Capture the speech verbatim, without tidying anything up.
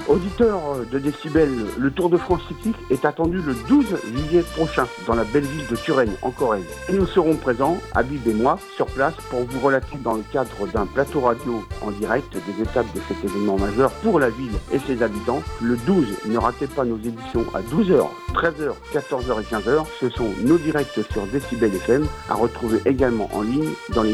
Auditeurs de Décibel, le Tour de France cyclique est attendu le douze juillet prochain dans la belle ville de Turenne, en Corrèze. Et nous serons présents, Habib et moi, sur place pour vous relater dans le cadre d'un plateau radio en direct des étapes de cet événement majeur pour la ville et ses habitants. Le douze, ne ratez pas nos éditions à douze heures, treize heures, quatorze heures et quinze heures. Ce sont nos directs sur Décibel F M, à retrouver également en ligne dans les